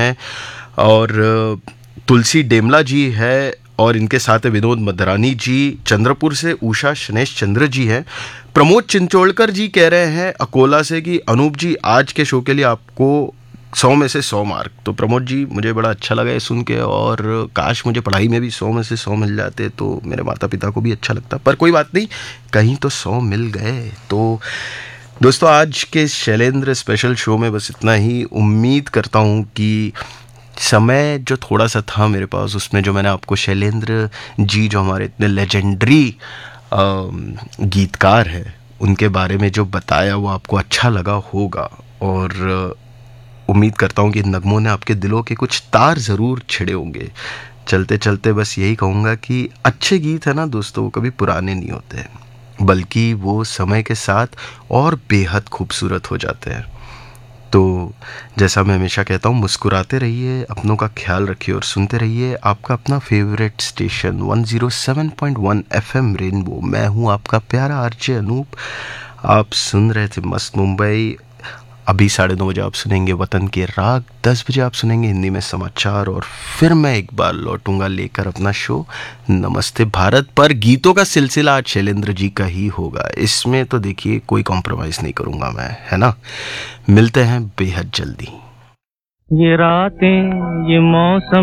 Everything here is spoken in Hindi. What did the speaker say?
हैं, और तुलसी डेमला जी है, और इनके साथ है विनोद मदरानी जी। चंद्रपुर से उषा शनेश चंद्र जी हैं। प्रमोद चिंचोड़कर जी कह रहे हैं अकोला से कि अनूप जी आज के शो के लिए आपको 100 में से 100 मार्क। तो प्रमोद जी मुझे बड़ा अच्छा लगा ये सुन के, और काश मुझे पढ़ाई में भी 100 में से 100 मिल जाते तो मेरे माता पिता को भी अच्छा लगता, पर कोई बात नहीं, कहीं तो 100 मिल गए। तो दोस्तों आज के शैलेंद्र स्पेशल शो में बस इतना ही। उम्मीद करता हूँ कि समय जो थोड़ा सा था मेरे पास, उसमें जो मैंने आपको शैलेंद्र जी जो हमारे इतने लेजेंडरी गीतकार हैं उनके बारे में जो बताया वो आपको अच्छा लगा होगा, और उम्मीद करता हूँ कि नगमों ने आपके दिलों के कुछ तार ज़रूर छिड़े होंगे। चलते चलते बस यही कहूँगा कि अच्छे गीत है ना दोस्तों, वो कभी पुराने नहीं होते, बल्कि वो समय के साथ और बेहद खूबसूरत हो जाते हैं। तो जैसा मैं हमेशा कहता हूँ, मुस्कुराते रहिए, अपनों का ख्याल रखिए और सुनते रहिए आपका अपना फेवरेट स्टेशन 107.1 FM रेनबो। मैं हूँ आपका प्यारा आरजे अनूप। आप सुन रहे थे मस्त मुंबई। अभी 9:30 बजे आप सुनेंगे वतन के राग, 10 बजे आप सुनेंगे हिंदी में समाचार, और फिर मैं एक बार लौटूंगा लेकर अपना शो नमस्ते भारत। पर गीतों का सिलसिला आज शैलेंद्र जी का ही होगा, इसमें तो देखिए कोई कॉम्प्रोमाइज़ नहीं करूंगा मैं, है ना। मिलते हैं बेहद जल्दी। ये रातें, ये मौसम